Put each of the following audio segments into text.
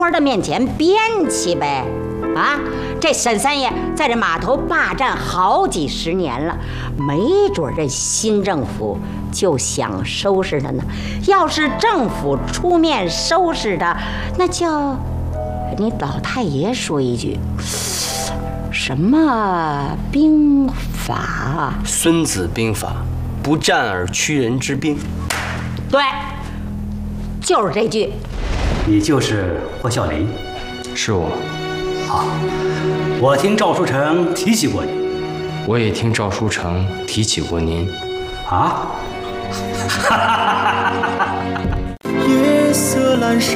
的面前辩气呗。啊，这沈三爷在这码头霸占好几十年了，没准这新政府就想收拾他呢。要是政府出面收拾他，那就你老太爷说一句，什么兵法？ 孙子兵法，不战而屈人之兵。 对，就是这句。 你就是霍孝林？ 是我。 好，我听赵书成提起过你。 我也听赵书成提起过您。 啊？ 夜色阑珊。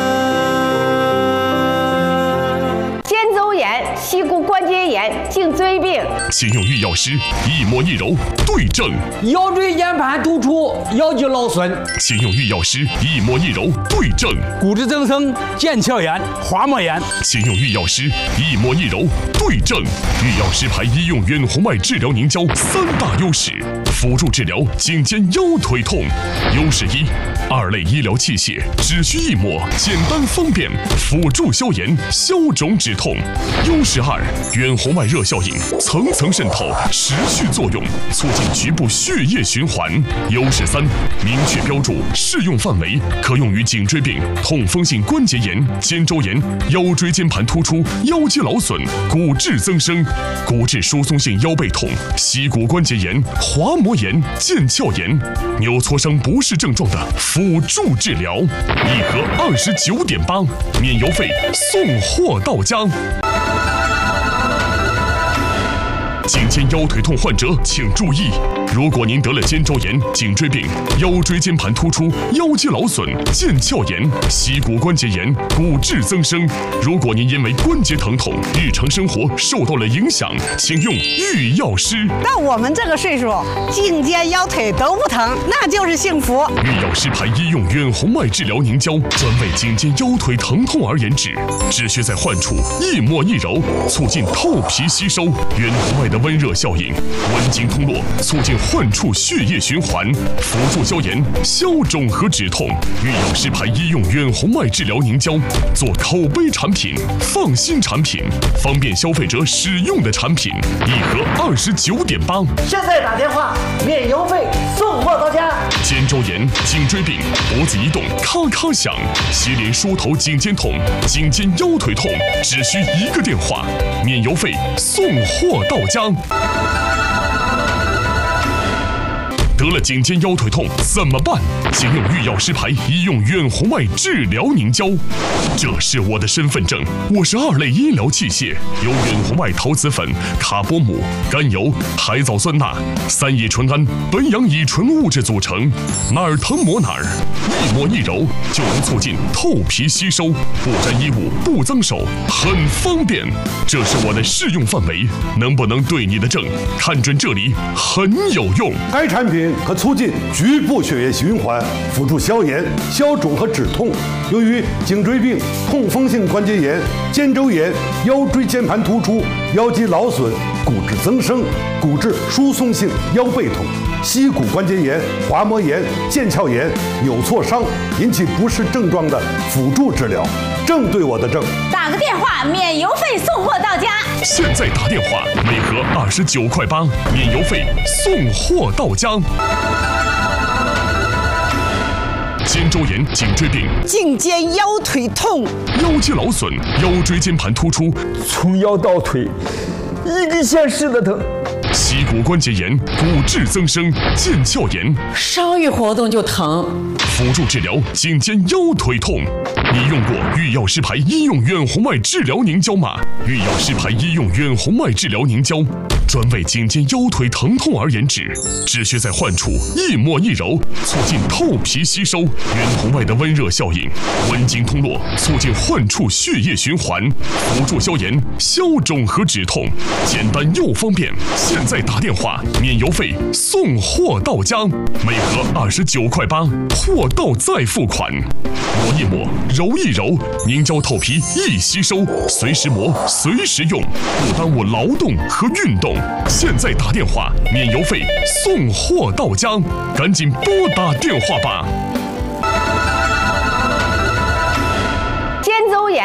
肩周炎、膝骨关节炎、颈椎病。 请用御药师一摸一揉对症。 腰椎间盘突出、腰肌劳损。 请用御药师一摸一揉对症。 骨质增生、腱鞘炎、滑膜炎。 请用御药师一摸一揉对症。御药师牌医用远红外治疗凝胶3大优势，辅助治疗颈肩腰腿痛。优势1，2类医疗器械，只需一抹，简单方便，辅助消炎、消肿止痛。优势2，远红外热效应层层渗透，持续作用，促进局部血液循环。优势3，明确标注适用范围，可用于颈椎病、痛风性关节炎、肩周炎、腰椎间盘突出、腰肌劳损、骨质增生、骨质疏松性腰背痛、膝骨关节炎、滑膜炎、腱鞘炎、扭挫伤不适症状的辅助治疗。一盒29.8，免邮费，送货到家。颈肩腰腿痛患者请注意，如果您得了肩周炎、颈椎病、腰椎间盘突出、腰肌劳损、腱鞘炎、膝骨关节炎、骨质增生，如果您因为关节疼痛，日常生活受到了影响，请用御药师。 到我们这个岁数，颈肩腰腿都不疼，那就是幸福。 御药师牌医用远红外治疗凝胶，专为颈肩腰腿疼痛而研制，只需在患处一抹一揉，促进透皮吸收。远红外的温热效应，温经通络，促进患处血液循环，辅助消炎、消肿和止痛。御药师牌医用远红外治疗凝胶，做口碑产品、放心产品、方便消费者使用的产品，一盒29.8。 现在打电话，免邮费，送货到家。 肩周炎、颈椎病、脖子一动咔咔响，接连梳头颈肩痛、颈肩腰腿痛，只需1个电话，免邮费，送货到家。得了颈肩腰腿痛怎么办？请用御药师牌医用远红外治疗凝胶。这是我的身份证，我是2类医疗器械，由远红外陶瓷粉、卡波姆、甘油、海藻酸钠、3乙醇胺、苯氧乙醇物质组成，哪儿疼抹哪儿，一抹一揉就能促进透皮吸收，不沾衣物，不脏手，很方便。这是我的适用范围，能不能对你的症？看准这里很有用。 该产品可促进局部血液循环，辅助消炎、消肿和止痛，用于颈椎病、痛风性关节炎、肩周炎、腰椎间盘突出、腰肌劳损、骨质增生、骨质疏松性腰背痛、膝骨关节炎、滑膜炎、腱鞘炎、扭挫伤引起不适症状的辅助治疗，正对我的症。 打个电话，免邮费，送货到家。 现在打电话，每盒29.8块，免邮费，送货到家。肩周炎、颈椎病、 颈肩腰腿痛、 腰肌劳损、腰椎间盘突出， 从腰到腿，一个县市的疼。 膝骨关节炎、骨质增生、腱鞘炎， 稍一活动就疼。 辅助治疗颈肩腰腿痛。你用过御药师牌医用远红外治疗凝胶吗？御药师牌医用远红外治疗凝胶，专为颈肩腰腿疼痛而研制，只需在患处一抹一揉，促进透皮吸收。远红外的温热效应，温经通络，促进患处血液循环，辅助消炎、消肿和止痛，简单又方便。现在打电话，免邮费，送货到家，每盒29.8块，货到再付款。抹一抹，揉一揉，凝胶透皮易吸收，随时磨，随时用，不耽误劳动和运动。现在打电话，免邮费，送货到家，赶紧拨打电话吧。